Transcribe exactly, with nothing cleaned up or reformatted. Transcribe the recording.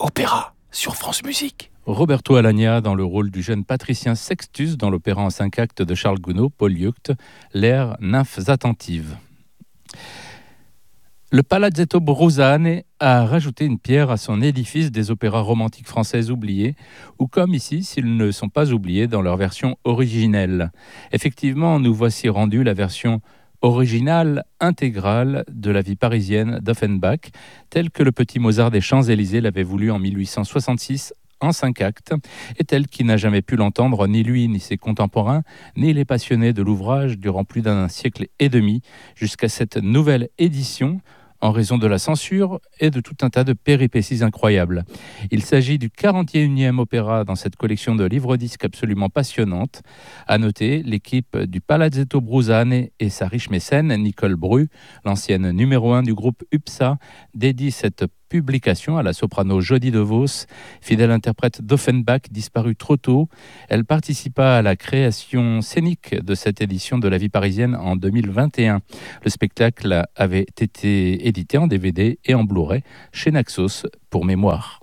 Opéra sur France Musique. Roberto Alagna dans le rôle du jeune patricien Sextus dans l'opéra en cinq actes de Charles Gounod, Polyeucte, l'air Nymphes attentives. Le Palazzetto Brusane a rajouté une pierre à son édifice des opéras romantiques françaises oubliés, ou comme ici, s'ils ne sont pas oubliés dans leur version originelle. Effectivement, nous voici rendu la version originale intégrale de la vie parisienne d'Offenbach, telle que le petit Mozart des Champs-Élysées l'avait voulu en mille huit cent soixante-six en cinq actes, et tel qu'il n'a jamais pu l'entendre ni lui ni ses contemporains, ni les passionnés de l'ouvrage durant plus d'un siècle et demi, jusqu'à cette nouvelle édition, en raison de la censure et de tout un tas de péripéties incroyables. Il s'agit du quarante et unième opéra dans cette collection de livres-disques absolument passionnante. À noter, l'équipe du Palazzetto Brusane et sa riche mécène, Nicole Bru, l'ancienne numéro un du groupe U P S A, dédie cette publication à la soprano Jody DeVos, fidèle interprète d'Offenbach disparue trop tôt. Elle participa à la création scénique de cette édition de La Vie parisienne en deux mille vingt et un. Le spectacle avait été édité en D V D et en Blu-ray chez Naxos pour mémoire.